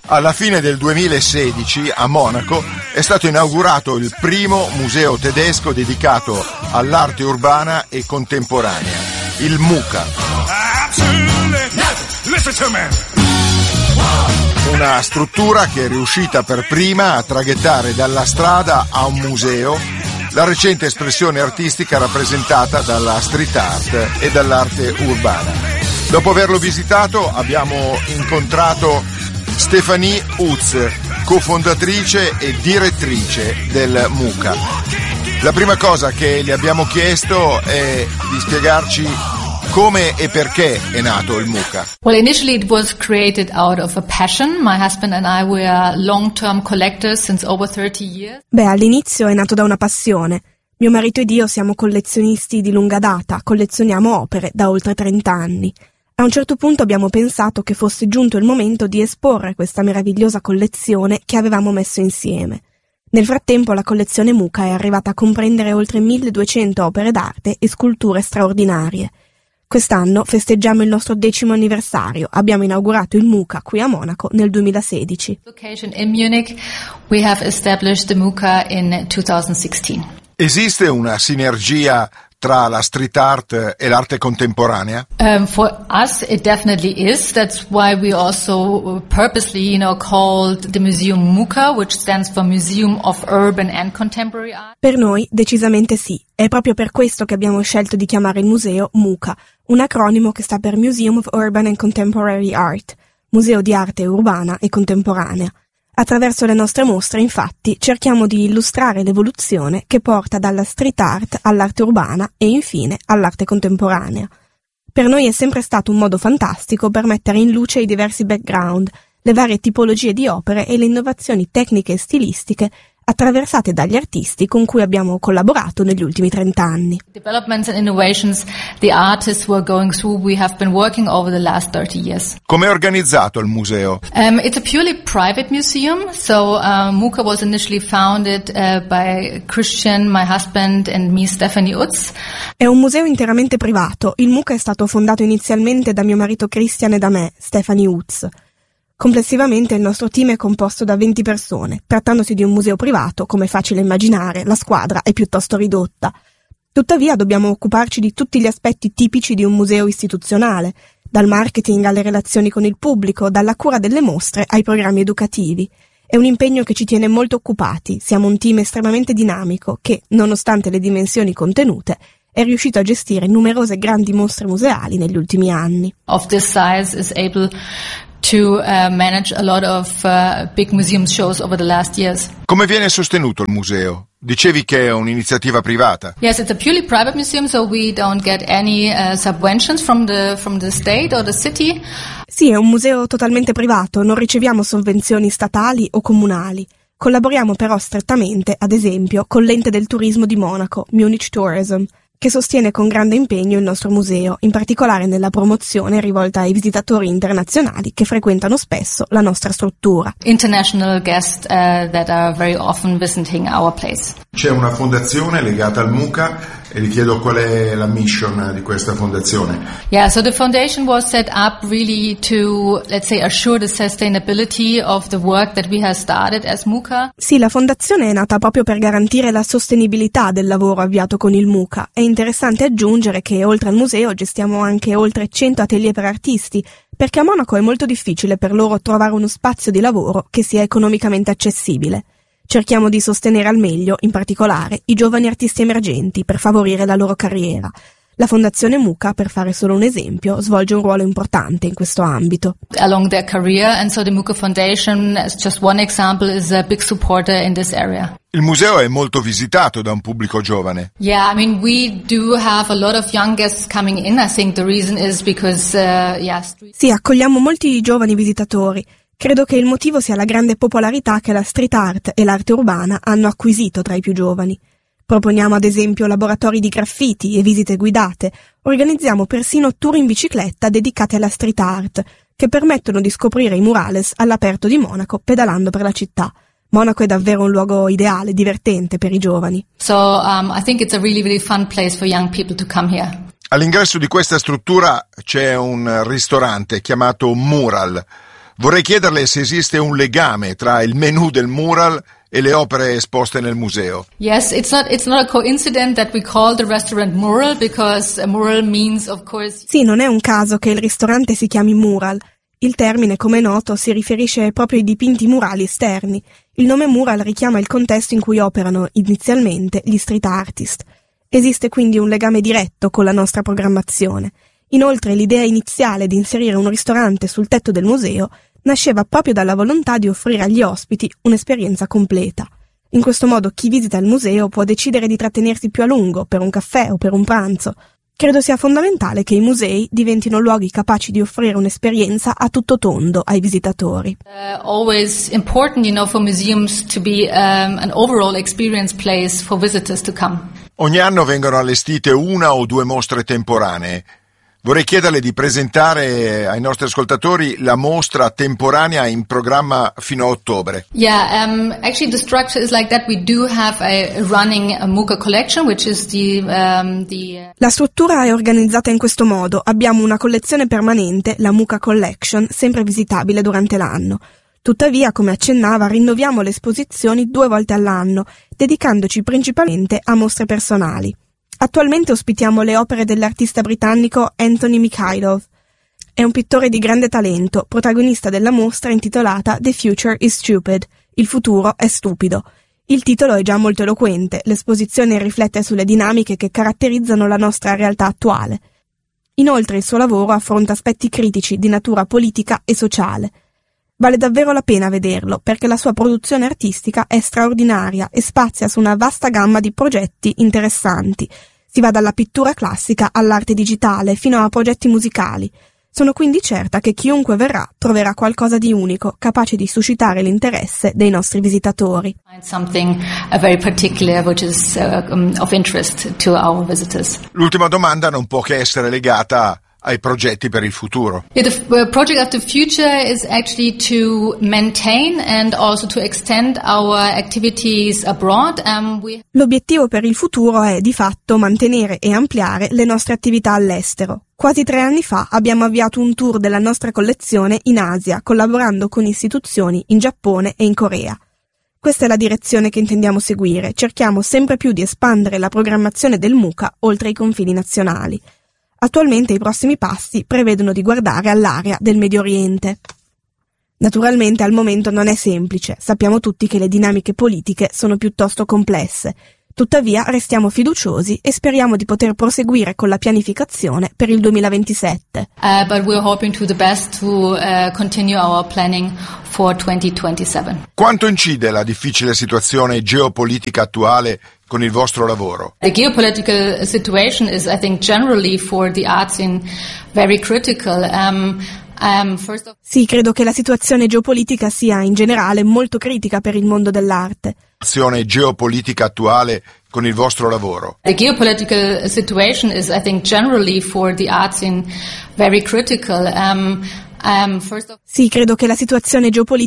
Alla fine del 2016 a Monaco è stato inaugurato il primo museo tedesco dedicato all'arte urbana e contemporanea, il MUCA. Una struttura che è riuscita per prima a traghettare dalla strada a un museo la recente espressione artistica rappresentata dalla street art e dall'arte urbana. Dopo averlo visitato abbiamo incontrato Stéphanie Utz, cofondatrice e direttrice del MUCA. La prima cosa che le abbiamo chiesto è di spiegarci come e perché è nato il MUCA. Well, initially it was created out of a passion. My husband and I were long-term collectors since over 30 years. All'inizio è nato da una passione. Mio marito ed io siamo collezionisti di lunga data, collezioniamo opere da oltre 30 anni. A un certo punto abbiamo pensato che fosse giunto il momento di esporre questa meravigliosa collezione che avevamo messo insieme. Nel frattempo la collezione MUCA è arrivata a comprendere oltre 1200 opere d'arte e sculture straordinarie. Quest'anno festeggiamo il nostro 10° anniversario. Abbiamo inaugurato il MUCA qui a Monaco nel 2016. Location in Munich, we have established the MUCA in 2016. Esiste una sinergia tra la street art e l'arte contemporanea? For us, it definitely is. That's why we also purposely, called the museum MUCA, which stands for Museum of Urban and Contemporary Art. Per noi, decisamente sì. È proprio per questo che abbiamo scelto di chiamare il museo MUCA, un acronimo che sta per Museum of Urban and Contemporary Art, Museo di Arte Urbana e Contemporanea. Attraverso le nostre mostre, infatti, cerchiamo di illustrare l'evoluzione che porta dalla street art all'arte urbana e infine all'arte contemporanea. Per noi è sempre stato un modo fantastico per mettere in luce i diversi background, le varie tipologie di opere e le innovazioni tecniche e stilistiche attraversate dagli artisti con cui abbiamo collaborato negli ultimi 30 anni. Developments and innovations the artists were going through, we have been working over the last 30 years. Come è organizzato il museo? It's a purely private museum, so MUCA was initially founded by Christian, my husband, and me, Stéphanie Utz. È un museo interamente privato. Il MUCA è stato fondato inizialmente da mio marito Christian e da me, Stéphanie Utz. Complessivamente il nostro team è composto da 20 persone. Trattandosi di un museo privato, come è facile immaginare, la squadra è piuttosto ridotta. Tuttavia dobbiamo occuparci di tutti gli aspetti tipici di un museo istituzionale, dal marketing alle relazioni con il pubblico, dalla cura delle mostre ai programmi educativi. È un impegno che ci tiene molto occupati. Siamo un team estremamente dinamico che, nonostante le dimensioni contenute, è riuscito a gestire numerose grandi mostre museali negli ultimi anni. Of this size is able to manage a lot of big museum shows over the last years. Come viene sostenuto il museo? Dicevi che è un'iniziativa privata. Yes, it's a purely private museum, so we don't get any subventions from the state or the city. Sì, è un museo totalmente privato, non riceviamo sovvenzioni statali o comunali. Collaboriamo però strettamente, ad esempio, con l'ente del turismo di Monaco, Munich Tourism, che sostiene con grande impegno il nostro museo, in particolare nella promozione rivolta ai visitatori internazionali che frequentano spesso la nostra struttura. International guests that are very often visiting our place. C'è una fondazione legata al MUCA e vi chiedo qual è la mission di questa fondazione. Yeah, so the foundation was set up really to, let's say, assure the sustainability of the work that we have started as MUCA. Sì, la fondazione è nata proprio per garantire la sostenibilità del lavoro avviato con il MUCA. È interessante aggiungere che oltre al museo gestiamo anche oltre 100 atelier per artisti, perché a Monaco è molto difficile per loro trovare uno spazio di lavoro che sia economicamente accessibile. Cerchiamo di sostenere al meglio, in particolare, i giovani artisti emergenti per favorire la loro carriera. La Fondazione MUCA, per fare solo un esempio, svolge un ruolo importante in questo ambito. Along their career, and so the MUCA Foundation, as just one example, is a big supporter in this area. Il museo è molto visitato da un pubblico giovane. Yeah, I mean, we do have a lot of young guests coming in. I think the reason is because, Sì, accogliamo molti giovani visitatori. Credo che il motivo sia la grande popolarità che la street art e l'arte urbana hanno acquisito tra i più giovani. Proponiamo ad esempio laboratori di graffiti e visite guidate. Organizziamo persino tour in bicicletta dedicate alla street art, che permettono di scoprire i murales all'aperto di Monaco pedalando per la città. Monaco è davvero un luogo ideale, divertente per i giovani. So I think it's a really, really fun place for young people to come here. All'ingresso di questa struttura c'è un ristorante chiamato Mural. Vorrei chiederle se esiste un legame tra il menù del mural e le opere esposte nel museo. Yes, it's not a coincidence that we call the restaurant mural, because a mural means, of course... Sì, non è un caso che il ristorante si chiami mural. Il termine, come è noto, si riferisce proprio ai dipinti murali esterni. Il nome mural richiama il contesto in cui operano inizialmente gli street artist. Esiste quindi un legame diretto con la nostra programmazione. Inoltre, l'idea iniziale di inserire un ristorante sul tetto del museo nasceva proprio dalla volontà di offrire agli ospiti un'esperienza completa. In questo modo chi visita il museo può decidere di trattenersi più a lungo per un caffè o per un pranzo. Credo sia fondamentale che i musei diventino luoghi capaci di offrire un'esperienza a tutto tondo ai visitatori. Always important, for museums to be an overall experience place for visitors to come. Ogni anno vengono allestite una o due mostre temporanee. Vorrei chiederle di presentare ai nostri ascoltatori la mostra temporanea in programma fino a ottobre. Yeah, actually the structure is like that. We do have a running MUCA collection, which is La struttura è organizzata in questo modo. Abbiamo una collezione permanente, la MUCA Collection, sempre visitabile durante l'anno. Tuttavia, come accennava, rinnoviamo le esposizioni 2 volte all'anno, dedicandoci principalmente a mostre personali. Attualmente ospitiamo le opere dell'artista britannico Anthony Mikhailov. È un pittore di grande talento, protagonista della mostra intitolata The Future is Stupid, il futuro è stupido. Il titolo è già molto eloquente, l'esposizione riflette sulle dinamiche che caratterizzano la nostra realtà attuale. Inoltre il suo lavoro affronta aspetti critici di natura politica e sociale. Vale davvero la pena vederlo, perché la sua produzione artistica è straordinaria e spazia su una vasta gamma di progetti interessanti. Si va dalla pittura classica all'arte digitale fino a progetti musicali. Sono quindi certa che chiunque verrà troverà qualcosa di unico, capace di suscitare l'interesse dei nostri visitatori. Something very particular which is of interest to our visitors. L'ultima domanda non può che essere legata ai progetti per il futuro. Yeah, the project of the future is actually to maintain and also to extend our activities abroad. L'obiettivo per il futuro è, di fatto, mantenere e ampliare le nostre attività all'estero. Quasi 3 anni fa abbiamo avviato un tour della nostra collezione in Asia, collaborando con istituzioni in Giappone e in Corea. Questa è la direzione che intendiamo seguire. Cerchiamo sempre più di espandere la programmazione del MUCA oltre i confini nazionali. Attualmente i prossimi passi prevedono di guardare all'area del Medio Oriente. Naturalmente al momento non è semplice, sappiamo tutti che le dinamiche politiche sono piuttosto complesse. Tuttavia restiamo fiduciosi e speriamo di poter proseguire con la pianificazione per il 2027. But we're hoping to the best to continue our planning for 2027. Quanto incide la difficile situazione geopolitica attuale con il vostro lavoro? The geopolitical situation is, I think, generally for the arts scene very critical. Sì, credo che la situazione geopolitica sia in generale molto critica per il mondo dell'arte. Situazione geopolitica attuale con il vostro lavoro. The geopolitical situation is, I think, generally for the arts scene very critical. Sì, credo che la situazione geopolitica